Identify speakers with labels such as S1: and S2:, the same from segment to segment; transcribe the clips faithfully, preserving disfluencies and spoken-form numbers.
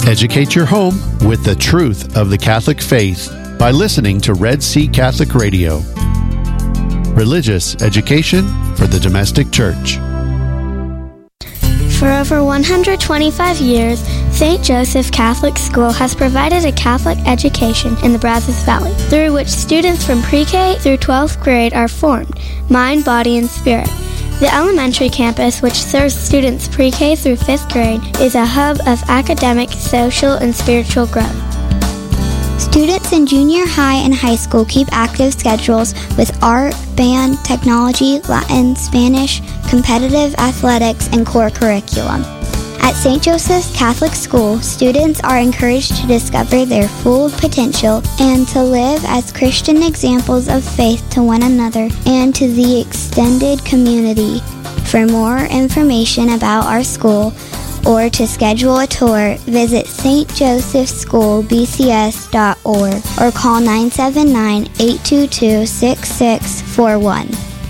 S1: Educate your home with the truth of the Catholic faith by listening to Red Sea Catholic Radio. Religious education for the domestic church.
S2: For over one hundred twenty-five years, Saint Joseph Catholic School has provided a Catholic education in the Brazos Valley, through which students from pre-K through twelfth grade are formed, mind, body, and spirit. The elementary campus, which serves students pre-K through fifth grade, is a hub of academic, social, and spiritual growth.
S3: Students in junior high and high school keep active schedules with art, band, technology, Latin, Spanish, competitive athletics, and core curriculum. At Saint Joseph's Catholic School, students are encouraged to discover their full potential and to live as Christian examples of faith to one another and to the extended community. For more information about our school or to schedule a tour, visit s t joseph school b c s dot org or call nine seven nine, eight two two, six six four one.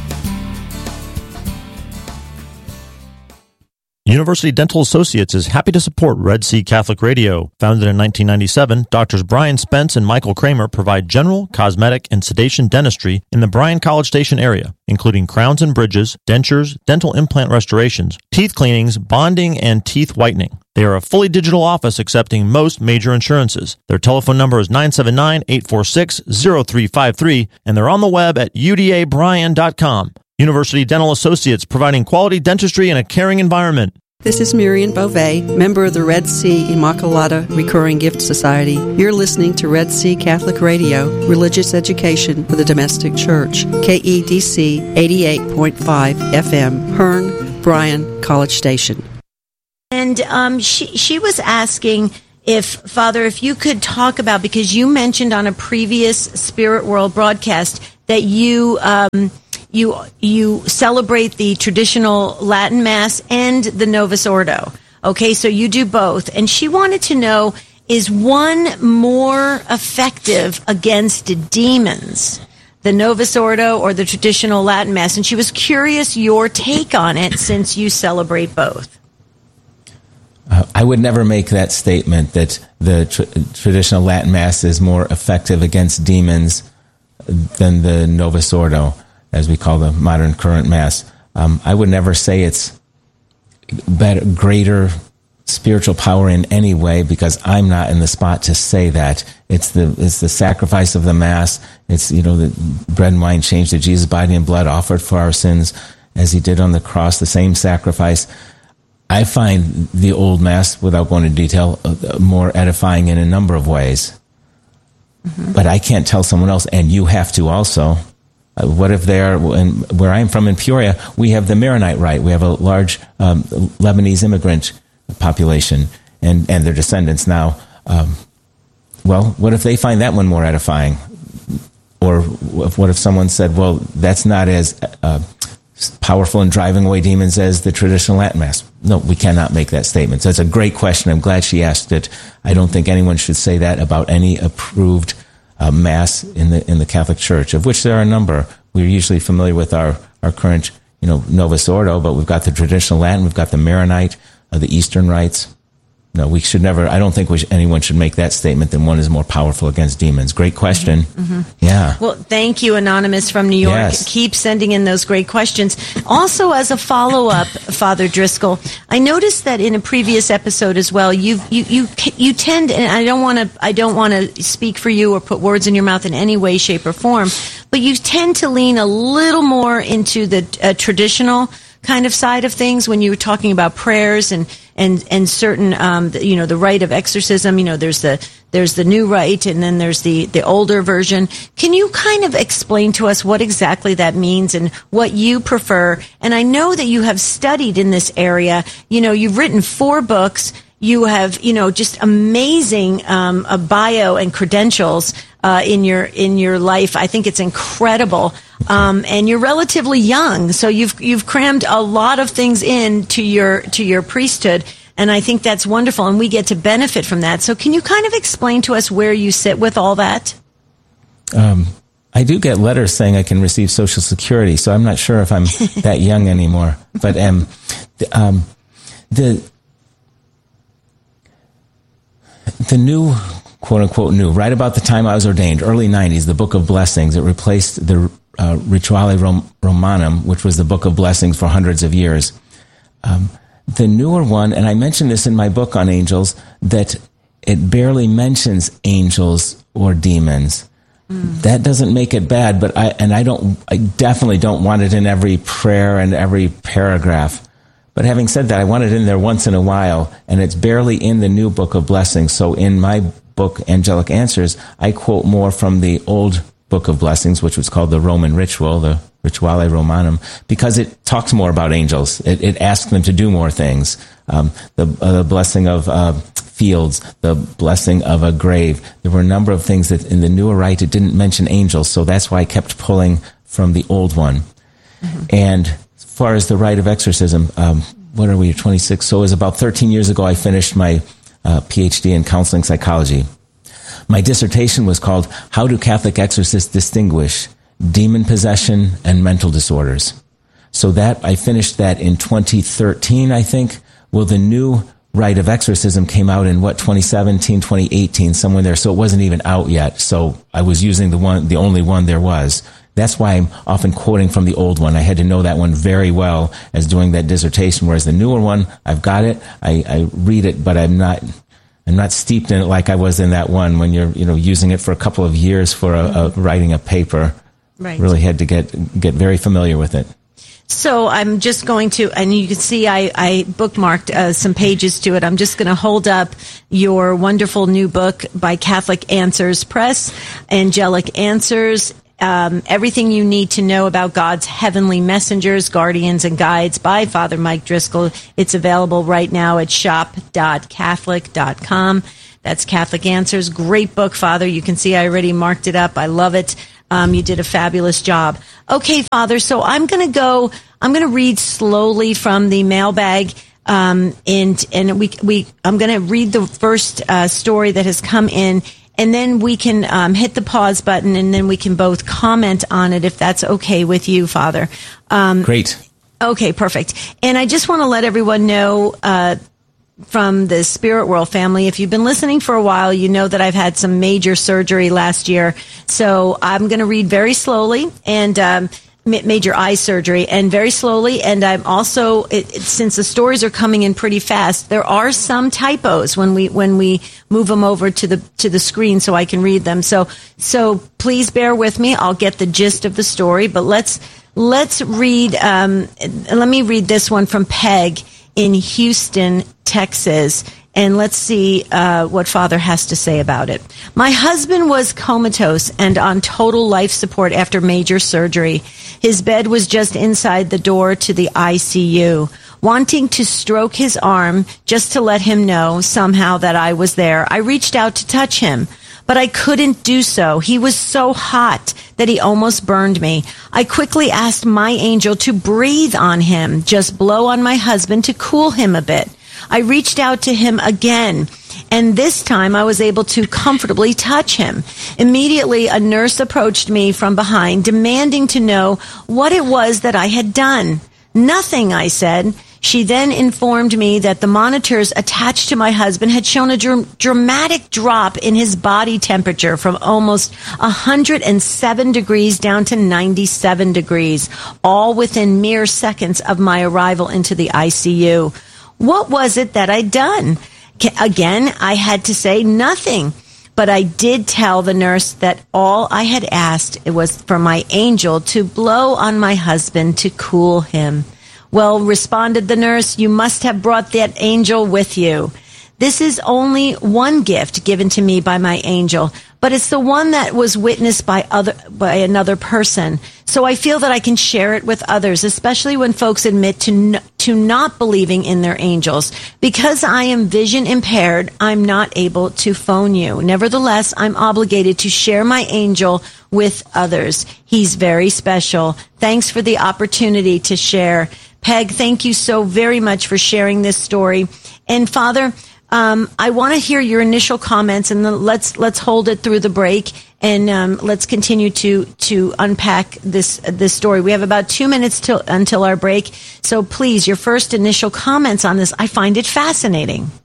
S4: University Dental Associates is happy to support Red Sea Catholic Radio. Founded in nineteen ninety-seven, Doctors Brian Spence and Michael Kramer provide general, cosmetic, and sedation dentistry in the Bryan College Station area, including crowns and bridges, dentures, dental implant restorations, teeth cleanings, bonding, and teeth whitening. They are a fully digital office accepting most major insurances. Their telephone number is nine seven nine, eight four six, zero three five three, and they're on the web at u d a bryan dot com. University Dental Associates, providing quality dentistry in a caring environment.
S5: This is Miriam Beauvais, member of the Red Sea Immaculata Recurring Gift Society. You're listening to Red Sea Catholic Radio, religious education for the domestic church. K E D C eighty-eight point five F M, Hearn, Bryan, College Station.
S6: And um, she she was asking if, Father, if you could talk about, because you mentioned on a previous Spirit World broadcast that you um, you you celebrate the traditional Latin Mass and the Novus Ordo. Okay, so you do both. And she wanted to know, is one more effective against demons, the Novus Ordo or the traditional Latin Mass? And she was curious your take on it, since you celebrate both.
S7: Uh, I would never make that statement that the tr- traditional Latin Mass is more effective against demons than the Novus Ordo, as we call the modern current Mass. Um, I would never say it's better, greater spiritual power in any way, because I'm not in the spot to say that. It's the it's the sacrifice of the Mass. It's, you know, the bread and wine changed to Jesus' body and blood offered for our sins, as he did on the cross, the same sacrifice. I find the old Mass, without going into detail, more edifying in a number of ways. Mm-hmm. But I can't tell someone else, and you have to also. Uh, what if they're, and where I'm from in Peoria, we have the Maronite rite. We have a large um, Lebanese immigrant population and, and their descendants now. Um, well, what if they find that one more edifying? Or what if someone said, well, that's not as uh, powerful in driving away demons as the traditional Latin Mass? No, we cannot make that statement. So it's a great question. I'm glad she asked it. I don't think anyone should say that about any approved Uh, Mass in the in the Catholic Church, of which there are a number. We're usually familiar with our, our current, you know, Novus Ordo, but we've got the traditional Latin, we've got the Maronite, uh, the Eastern rites. No, we should never, I don't think we should, anyone should make that statement that one is more powerful against demons. Great question. Mm-hmm. Yeah.
S6: Well, thank you, Anonymous from New York.
S7: Yes.
S6: Keep sending in those great questions. Also, as a follow-up, Father Driscoll, I noticed that in a previous episode as well, you you you you tend, and I don't want to I don't want to speak for you or put words in your mouth in any way, shape, or form, but you tend to lean a little more into the uh, traditional kind of side of things when you were talking about prayers and and and certain um the, you know the rite of exorcism. You know, there's the there's the new rite, and then there's the the older version. Can you kind of explain to us what exactly that means and what you prefer? And I know that you have studied in this area. You know, you've written four books. You have, you know, just amazing um, a bio and credentials uh, in your in your life. I think it's incredible, um, and you're relatively young, so you've you've crammed a lot of things in to your to your priesthood, and I think that's wonderful, and we get to benefit from that. So, can you kind of explain to us where you sit with all that?
S7: Um, I do get letters saying I can receive Social Security, so I'm not sure if I'm that young anymore. But um, the, um, the the new, quote unquote new, right about the time I was ordained, early nineties, the Book of Blessings, it replaced the uh, Rituale Rom- Romanum, which was the Book of Blessings for hundreds of years. Um, the newer one, and I mentioned this in my book on angels, that it barely mentions angels or demons. Mm. That doesn't make it bad, but I and I don't I definitely don't want it in every prayer and every paragraph. But having said that, I want it in there once in a while, and it's barely in the new Book of Blessings. So in my book, Angelic Answers, I quote more from the old Book of Blessings, which was called the Roman Ritual, the Rituale Romanum, because it talks more about angels. It, it asks them to do more things. Um, the, uh, the blessing of uh, fields, the blessing of a grave. There were a number of things that in the newer rite it didn't mention angels, so that's why I kept pulling from the old one. Mm-hmm. And as far as the rite of exorcism, um, what are we, twenty-six? So it was about thirteen years ago I finished my uh, P H D in counseling psychology. My dissertation was called How Do Catholic Exorcists Distinguish Demon Possession and Mental Disorders? So that I finished that in twenty thirteen, I think. Well, the new rite of exorcism came out in what, twenty seventeen, twenty eighteen, somewhere there. So it wasn't even out yet. So I was using the one, the only one there was. That's why I'm often quoting from the old one. I had to know that one very well as doing that dissertation. Whereas the newer one, I've got it. I, I read it, but I'm not, I'm not steeped in it like I was in that one when you're, you know, using it for a couple of years for a, a writing a paper. Right. Really had to get, get very familiar with it.
S6: So I'm just going to, and you can see I, I bookmarked uh, some pages to it. I'm just going to hold up your wonderful new book by Catholic Answers Press, Angelic Answers, um, everything you need to know about God's heavenly messengers, guardians, and guides by Father Mike Driscoll. It's available right now at shop dot catholic dot com. That's Catholic Answers. Great book, Father. You can see I already marked it up. I love it. Um, you did a fabulous job. Okay, Father, so I'm going to go, I'm going to read slowly from the mailbag, um, and, and we, we, I'm going to read the first, uh, story that has come in, and then we can, um, hit the pause button, and then we can both comment on it if that's okay with you, Father. Um,
S7: Great.
S6: Okay, perfect. And I just want to let everyone know, uh, from the Spirit World family, if you've been listening for a while, you know that I've had some major surgery last year. So I'm going to read very slowly, and um, major eye surgery, and very slowly. And I'm also, it, it, since the stories are coming in pretty fast, there are some typos when we when we move them over to the to the screen so I can read them. So so please bear with me. I'll get the gist of the story, but let's let's read. Um, let me read this one from Peg in Houston, Texas, and let's see uh, what Father has to say about it. My husband was comatose and on total life support after major surgery. His bed was just inside the door to the I C U. Wanting to stroke his arm just to let him know somehow that I was there, I reached out to touch him. But I couldn't do so. He was so hot that he almost burned me. I quickly asked my angel to breathe on him, just blow on my husband to cool him a bit. I reached out to him again, and this time I was able to comfortably touch him. Immediately, a nurse approached me from behind, demanding to know what it was that I had done. Nothing, I said. She then informed me that the monitors attached to my husband had shown a dr- dramatic drop in his body temperature from almost one hundred seven degrees down to ninety-seven degrees, all within mere seconds of my arrival into the I C U. What was it that I'd done? Again, I had to say nothing, but I did tell the nurse that all I had asked was for my angel to blow on my husband to cool him. Well, responded the nurse, you must have brought that angel with you. This is only one gift given to me by my angel, but it's the one that was witnessed by other by another person. So I feel that I can share it with others, especially when folks admit to n- to not believing in their angels. Because I am vision impaired, I'm not able to phone you. Nevertheless, I'm obligated to share my angel with others. He's very special. Thanks for the opportunity to share. Peg, thank you so very much for sharing this story. And Father, um, I want to hear your initial comments, and then let's let's hold it through the break, and um, let's continue to to unpack this this story. We have about two minutes till until our break, so please, your first initial comments on this. I find it fascinating.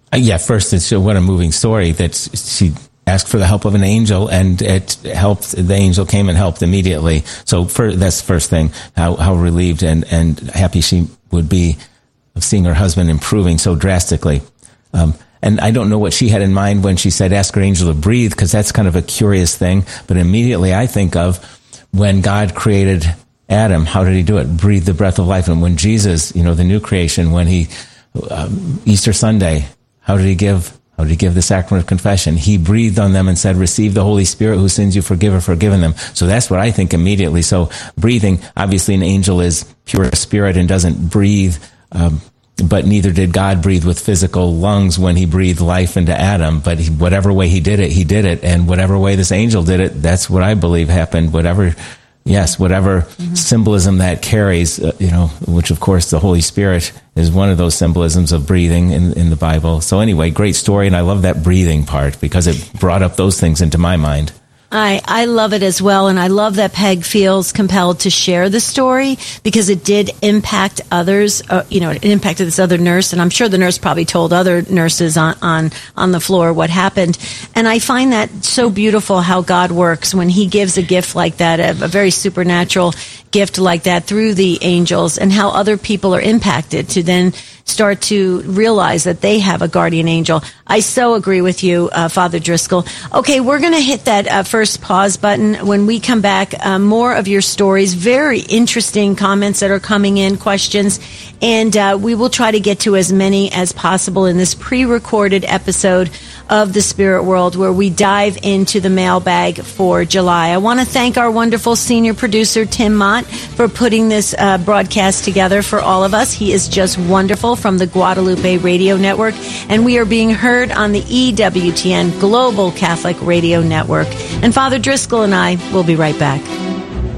S7: Uh, yeah, first, it's uh, what a moving story that she asked for the help of an angel, and it helped. The angel came and helped immediately. So for, that's the first thing, how, how relieved and, and happy she would be of seeing her husband improving so drastically. Um, and I don't know what she had in mind when she said, ask her angel to breathe, because that's kind of a curious thing. But immediately I think of when God created Adam, how did he do it? Breathe the breath of life. And when Jesus, you know, the new creation, when he, um, Easter Sunday, how did he give, how did he give the sacrament of confession? He breathed on them and said, receive the Holy Spirit, whose sins you forgive are forgiven them. So that's what I think immediately. So breathing, obviously an angel is pure spirit and doesn't breathe, um, but neither did God breathe with physical lungs when he breathed life into Adam. But he, whatever way he did it, he did it. And whatever way this angel did it, that's what I believe happened. Whatever, yes, whatever mm-hmm. symbolism that carries, uh, you know, which of course the Holy Spirit is one of those symbolisms of breathing in, in the Bible. So anyway, great story. And I love that breathing part because it brought up those things into my mind.
S6: I, I love it as well, and I love that Peg feels compelled to share the story because it did impact others. Uh, you know, it impacted this other nurse, and I'm sure the nurse probably told other nurses on, on, on the floor what happened. And I find that so beautiful how God works when he gives a gift like that, a, a very supernatural gift like that through the angels, and how other people are impacted to then start to realize that they have a guardian angel. I so agree with you, uh, Father Driscoll. Okay, we're going to hit that uh, first pause button. When we come back, uh, more of your stories, very interesting comments that are coming in, questions, and uh, we will try to get to as many as possible in this pre-recorded episode of The Spirit World, where we dive into the mailbag for July. I want to thank our wonderful senior producer, Tim Mott, for putting this uh, broadcast together for all of us. He is just wonderful, from the Guadalupe Radio Network, and we are being heard on the E W T N Global Catholic Radio Network. And Father Driscoll and I will be right back.